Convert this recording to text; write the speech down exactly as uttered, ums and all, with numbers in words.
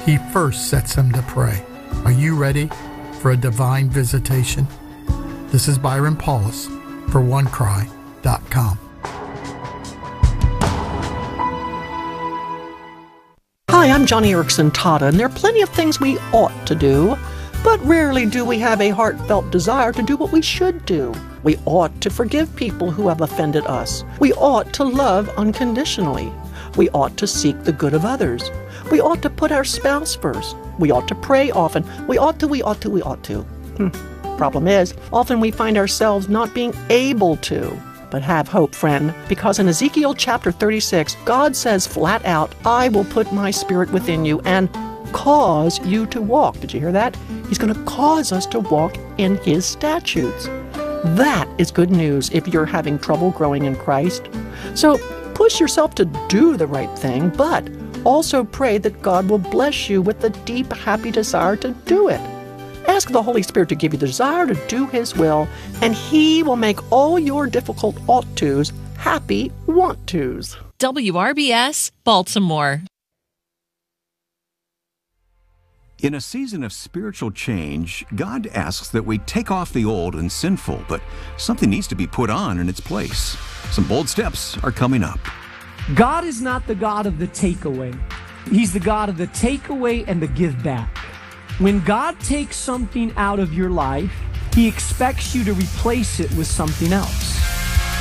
He first sets them to pray. Are you ready for a divine visitation? This is Byron Paulus for one cry dot com. Hi, I'm Johnny Erickson Tata, and there are plenty of things we ought to do, but rarely do we have a heartfelt desire to do what we should do. We ought to forgive people who have offended us. We ought to love unconditionally. We ought to seek the good of others. We ought to put our spouse first. We ought to pray often. We ought to, we ought to, we ought to. Hmm. Problem is, often we find ourselves not being able to. But have hope, friend, because in Ezekiel chapter thirty-six, God says flat out, I will put my spirit within you and cause you to walk. Did you hear that? He's going to cause us to walk in His statutes. That is good news if you're having trouble growing in Christ. So push yourself to do the right thing, but also pray that God will bless you with the deep, happy desire to do it. Ask the Holy Spirit to give you the desire to do His will, and He will make all your difficult ought-tos happy want-tos. W R B S, Baltimore. In a season of spiritual change, God asks that we take off the old and sinful, but something needs to be put on in its place. Some bold steps are coming up. God is not the God of the takeaway. He's the God of the takeaway and the give back. When God takes something out of your life, He expects you to replace it with something else.